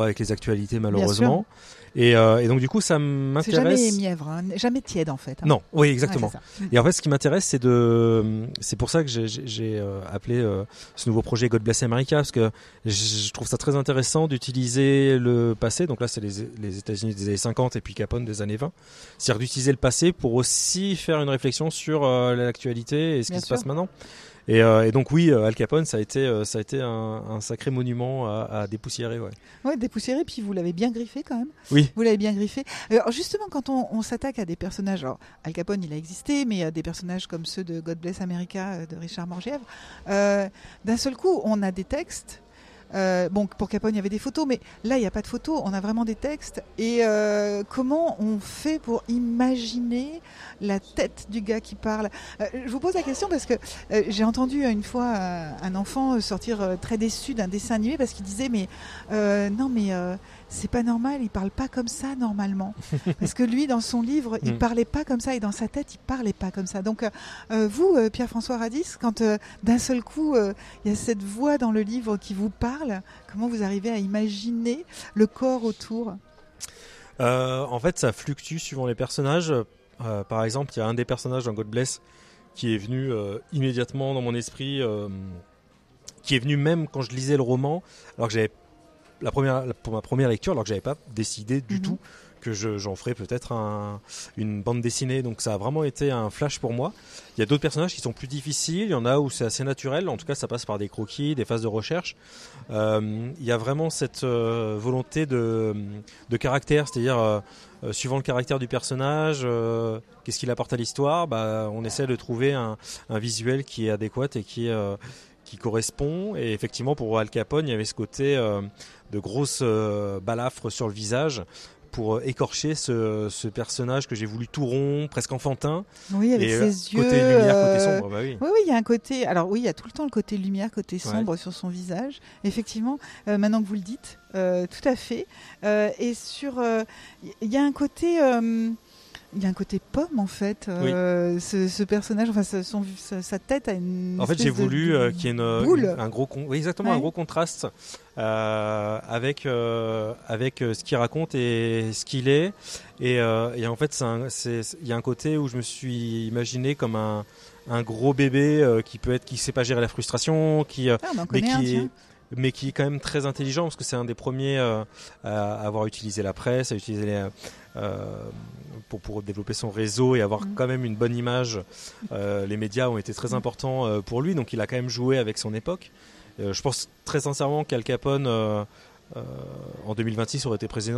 avec les actualités malheureusement. Et donc du coup ça m'intéresse. C'est jamais mièvre, hein, jamais tiède en fait. Hein. Non, oui exactement. Ouais, c'est ça. Et en fait ce qui m'intéresse c'est pour ça que j'ai appelé ce nouveau projet God Bless America, parce que je trouve ça très intéressant d'utiliser le passé. Donc là c'est les États-Unis des années 50 et puis Capone des années 20. C'est-à-dire d'utiliser le passé pour aussi faire une réflexion sur l'actualité et ce qui se passe maintenant. Et donc oui, Al Capone, ça a été un sacré monument à dépoussiérer. Ouais, dépoussiérer, puis vous l'avez bien griffé quand même. Oui. Vous l'avez bien griffé. Alors justement, quand on s'attaque à des personnages, alors Al Capone, il a existé, mais des personnages comme ceux de God Bless America de Richard Morgièvre, d'un seul coup, on a des textes. Bon, pour Capone, il y avait des photos, mais là, il n'y a pas de photos. On a vraiment des textes. Et comment on fait pour imaginer la tête du gars qui parle ? Je vous pose la question parce que j'ai entendu une fois un enfant sortir très déçu d'un dessin animé parce qu'il disait mais non, mais c'est pas normal, il parle pas comme ça normalement. Parce que lui, dans son livre, il parlait pas comme ça et dans sa tête, il parlait pas comme ça. Donc, vous, Pierre-François Radis, quand d'un seul coup, il y a cette voix dans le livre qui vous parle, comment vous arrivez à imaginer le corps autour ? En fait, ça fluctue suivant les personnages. Par exemple, il y a un des personnages dans God Bless qui est venu immédiatement dans mon esprit, qui est venu même quand je lisais le roman, alors que j'avais pour ma première lecture, alors que j'avais pas décidé du tout que j'en ferais peut-être une bande dessinée. Donc ça a vraiment été un flash pour moi. Il y a d'autres personnages qui sont plus difficiles, il y en a où c'est assez naturel, en tout cas ça passe par des croquis, des phases de recherche. Il y a vraiment cette volonté de caractère, c'est-à-dire suivant le caractère du personnage, qu'est-ce qu'il apporte à l'histoire, on essaie de trouver un visuel qui est adéquat et qui correspond. Et effectivement pour Al Capone il y avait ce côté de grosses balafres sur le visage pour écorcher ce personnage que j'ai voulu tout rond, presque enfantin. Oui, avec ses yeux. Côté lumière, côté sombre, oui. Oui, il y a un côté. Alors oui, il y a tout le temps le côté lumière, côté sombre sur son visage. Effectivement, maintenant que vous le dites, tout à fait. Et il y a un côté. Il y a un côté pomme en fait, ce personnage, enfin sa tête a une. En fait, j'ai voulu qu'il y ait un gros contraste avec ce qu'il raconte et ce qu'il est. Et en fait, il y a un côté où je me suis imaginé comme un gros bébé qui sait pas gérer la frustration, mais qui est quand même très intelligent parce que c'est un des premiers à avoir utilisé la presse, à utiliser pour développer son réseau et avoir quand même une bonne image. Les médias ont été très importants pour lui, donc il a quand même joué avec son époque. Je pense très sincèrement qu'Al Capone en 2026 aurait été président